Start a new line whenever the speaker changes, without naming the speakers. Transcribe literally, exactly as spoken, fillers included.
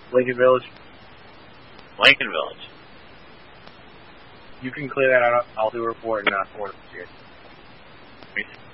Lincoln Village.
Lincoln Village.
You can clear that out. I'll do a report and not uh, for it.